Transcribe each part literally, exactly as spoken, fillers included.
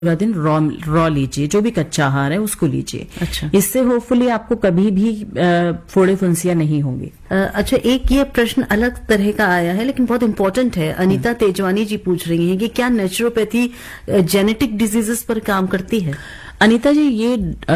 पूरा दिन raw raw लीजिए, जो भी कच्चा आहार है उसको लीजिए। अच्छा। इससे होपफुली आपको कभी भी फोड़े फुंसियां नहीं होंगी। अच्छा, एक ये प्रश्न अलग तरह का आया है लेकिन बहुत इंपॉर्टेंट है। अनीता तेजवानी जी पूछ रही हैं कि क्या नेचुरोपैथी जेनेटिक डिजीजेस पर काम करती है? अनीता जी, ये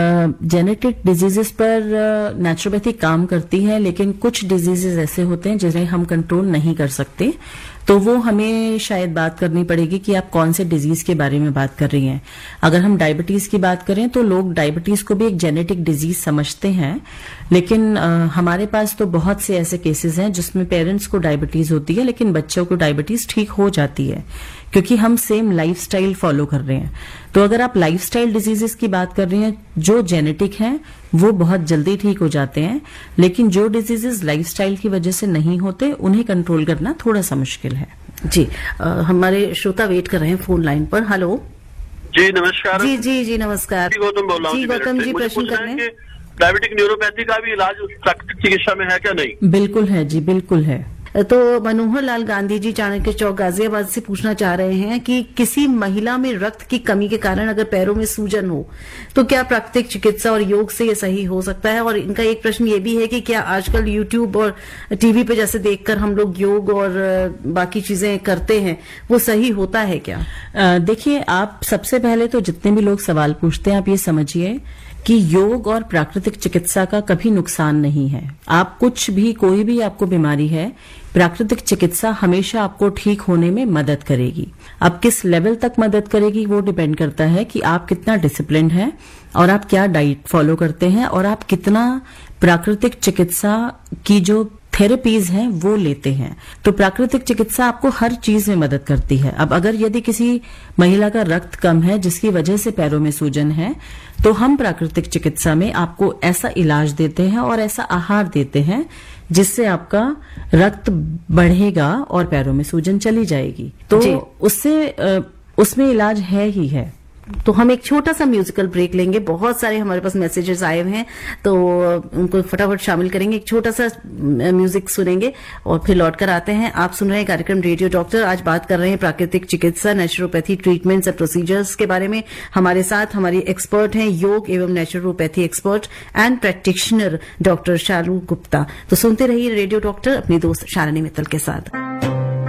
जेनेटिक डिजीजेस पर नेचुरोपैथी काम करती है, लेकिन कुछ डिजीजेस ऐसे होते हैं जिन्हें हम कंट्रोल नहीं कर सकते, तो वो हमें शायद बात करनी पड़ेगी कि आप कौन से डिजीज के बारे में बात कर रही हैं। अगर हम डायबिटीज की बात करें तो लोग डायबिटीज को भी एक जेनेटिक डिजीज समझते हैं, लेकिन आ, हमारे पास तो बहुत से ऐसे केसेस हैं जिसमें पेरेंट्स को डायबिटीज होती है लेकिन बच्चों को डायबिटीज ठीक हो जाती है, क्योंकि हम सेम लाइफस्टाइल फॉलो कर रहे हैं। तो अगर आप लाइफस्टाइल डिजीजेस की बात कर रही हैं, जो जेनेटिक हैं वो बहुत जल्दी ठीक हो जाते हैं, लेकिन जो डिजीजेस लाइफस्टाइल की वजह से नहीं होते उन्हें कंट्रोल करना थोड़ा सा मुश्किल है। जी, आ, हमारे श्रोता वेट कर रहे हैं फोन लाइन पर। हेलो जी, नमस्कार। जी जी जी नमस्कार। गौतम बोल रहा हूँ। जी गौतम जी, प्रश्न कर रहे हैं। डायबिटिक न्यूरोपैथी का भी इलाज प्राकृतिक चिकित्सा में है क्या? नहीं, बिल्कुल है जी, बिल्कुल है। तो मनोहर लाल गांधी जी चाणक्य चौक गाजियाबाद से पूछना चाह रहे हैं कि किसी महिला में रक्त की कमी के कारण अगर पैरों में सूजन हो तो क्या प्राकृतिक चिकित्सा और योग से ये सही हो सकता है? और इनका एक प्रश्न ये भी है कि क्या आजकल यूट्यूब और टीवी पे जैसे देखकर हम लोग योग और बाकी चीजें करते हैं, वो सही होता है क्या? देखिए, आप सबसे पहले तो जितने भी लोग सवाल पूछते हैं, आप ये समझिए कि योग और प्राकृतिक चिकित्सा का कभी नुकसान नहीं है। आप कुछ भी, कोई भी आपको बीमारी है, प्राकृतिक चिकित्सा हमेशा आपको ठीक होने में मदद करेगी। अब किस लेवल तक मदद करेगी वो डिपेंड करता है कि आप कितना डिसिप्लिन्ड हैं और आप क्या डाइट फॉलो करते हैं और आप कितना प्राकृतिक चिकित्सा की जो थेरेपीज हैं वो लेते हैं। तो प्राकृतिक चिकित्सा आपको हर चीज में मदद करती है। अब अगर यदि किसी महिला का रक्त कम है जिसकी वजह से पैरों में सूजन है, तो हम प्राकृतिक चिकित्सा में आपको ऐसा इलाज देते हैं और ऐसा आहार देते हैं जिससे आपका रक्त बढ़ेगा और पैरों में सूजन चली जाएगी। तो उससे उसमें इलाज है ही है। तो हम एक छोटा सा म्यूजिकल ब्रेक लेंगे। बहुत सारे हमारे पास मैसेजेस आए हुए हैं तो उनको फटाफट शामिल करेंगे। एक छोटा सा म्यूजिक सुनेंगे और फिर लौट कर आते हैं। आप सुन रहे हैं कार्यक्रम रेडियो डॉक्टर। आज बात कर रहे हैं प्राकृतिक चिकित्सा, नेचुरोपैथी ट्रीटमेंट्स और प्रोसीजर्स के बारे में। हमारे साथ हमारी एक्सपर्ट हैं योग एवं naturopathy expert and practitioner doctor शालू गुप्ता। तो सुनते रहिए रेडियो डॉक्टर अपनी दोस्त शालिनी मित्तल के साथ।